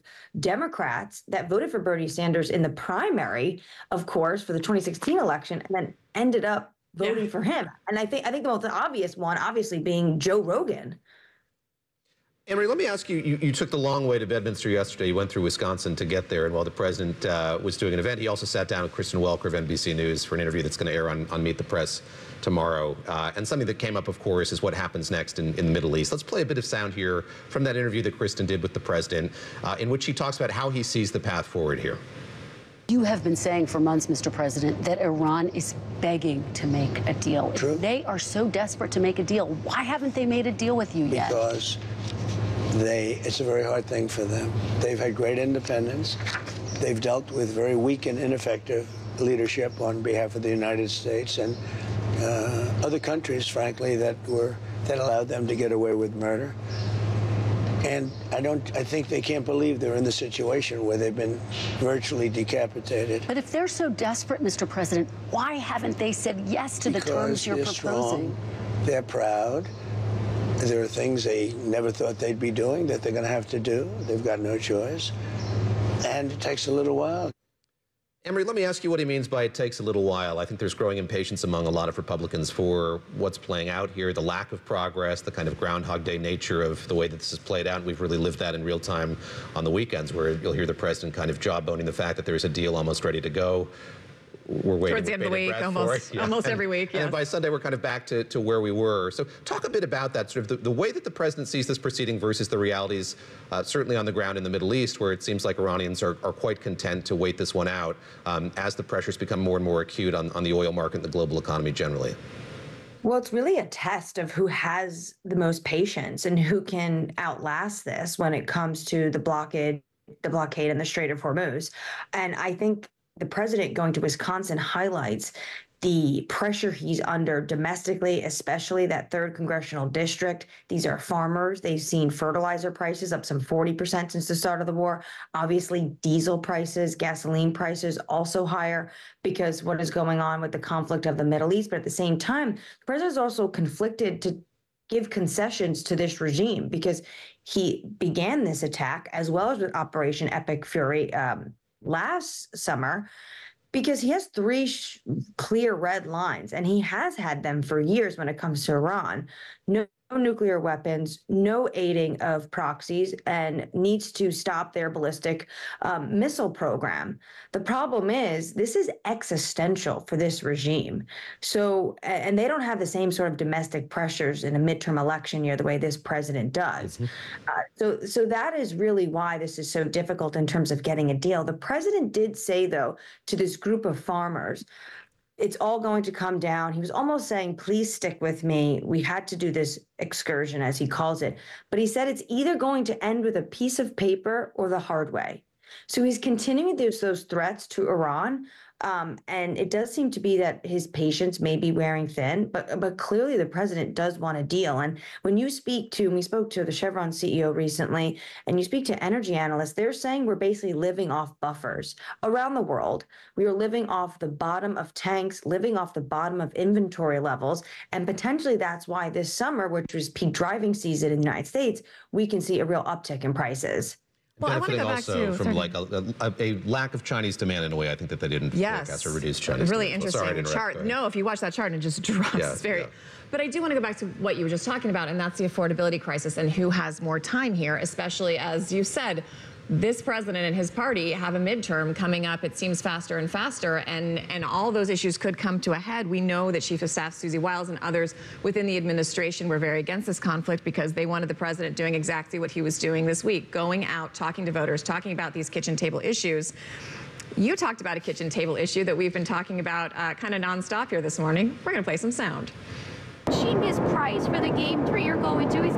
Democrats that voted for Bernie Sanders in the primary, of course, for the 2016 election, and then ended up voting for him. And I think the most obvious one, obviously, being Joe Rogan. Anne-Marie, let me ask you, you took the long way to Bedminster yesterday. You went through Wisconsin to get there, and while the president was doing an event, he also sat down with Kristen Welker of NBC News for an interview that's going to air on Meet the Press tomorrow. And something that came up, of course, is what happens next in the Middle East. Let's play a bit of sound here from that interview that Kristen did with the president, in which he talks about how he sees the path forward here. You have been saying for months, Mr. President, that Iran is begging to make a deal. True. If they are so desperate to make a deal, why haven't they made a deal with you yet? Because it's a very hard thing for them. They've had great independence. They've dealt with very weak and ineffective leadership on behalf of the United States and other countries, frankly, that allowed them to get away with murder. And I think they can't believe they're in the situation where they've been virtually decapitated. But if they're so desperate, Mr. President, why haven't they said yes to the terms you're proposing? Strong, they're proud. There are things they never thought they'd be doing that they're going to have to do. They've got no choice. And it takes a little while. Anne-Marie, let me ask you what he means by it takes a little while. I think there's growing impatience among a lot of Republicans for what's playing out here, the lack of progress, the kind of Groundhog Day nature of the way that this has played out. We've really lived that in real time on the weekends, where you'll hear the president kind of jawboning the fact that there's a deal almost ready to go. We're waiting towards the end of the week, almost every week. And by Sunday, we're kind of back to where we were. So talk a bit about that, sort of the way that the president sees this proceeding versus the realities, certainly on the ground in the Middle East, where it seems like Iranians are quite content to wait this one out as the pressures become more and more acute on the oil market and the global economy generally. Well, it's really a test of who has the most patience and who can outlast this when it comes to the blockade in the Strait of Hormuz. And I think the president going to Wisconsin highlights the pressure he's under domestically, especially that 3rd congressional district. These are farmers. They've seen fertilizer prices up some 40% since the start of the war. Obviously, diesel prices, gasoline prices also higher because what is going on with the conflict of the Middle East. But at the same time, the president is also conflicted to give concessions to this regime because he began this attack as well as with Operation Epic Fury last summer, because he has 3 clear red lines, and he has had them for years when it comes to Iran. No nuclear weapons, no aiding of proxies, and needs to stop their ballistic missile program. The problem is this is existential for this regime. So, and they don't have the same sort of domestic pressures in a midterm election year the way this president does. So that is really why this is so difficult in terms of getting a deal. The president did say, though, to this group of farmers, it's all going to come down. He was almost saying, please stick with me. We had to do this excursion, as he calls it. But he said it's either going to end with a piece of paper or the hard way. So he's continuing those threats to Iran. And it does seem to be that his patience may be wearing thin, but clearly the president does want a deal. And when you speak to, we spoke to the Chevron CEO recently, and you speak to energy analysts, they're saying we're basically living off buffers around the world. We are living off the bottom of tanks, living off the bottom of inventory levels. And potentially that's why this summer, which was peak driving season in the United States, we can see a real uptick in prices. Well, I want to go back to from like a lack of Chinese demand in a way I think that they didn't forecast or reduce Chinese really demand. interesting chart. No, if you watch that chart, it just drops. But I do want to go back to what you were just talking about, and that's the affordability crisis and who has more time here, especially as you said, this president and his party have a midterm coming up. It seems faster and faster, and all those issues could come to a head. We know that Chief of Staff Susie Wiles and others within the administration were very against this conflict because they wanted the president doing exactly what he was doing this week, going out, talking to voters, talking about these kitchen table issues. You talked about a kitchen table issue that we've been talking about kind of nonstop here this morning. We're going to play some sound. Cheapest price for the game 3 you're going to is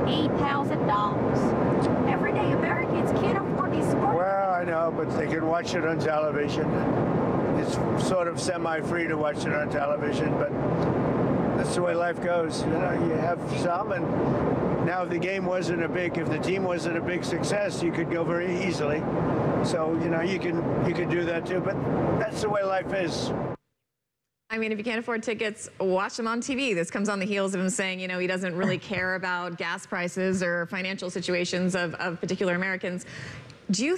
$8,000. Everyday Americans can't afford these sports. Well, I know, but they can watch it on television. It's sort of semi-free to watch it on television, but that's the way life goes. You know, you have some, and now if the team wasn't a big success, you could go very easily. So, you know, you can do that too, but that's the way life is. I mean, if you can't afford tickets, watch him on TV. This comes on the heels of him saying, you know, he doesn't really care about gas prices or financial situations of particular Americans. Do you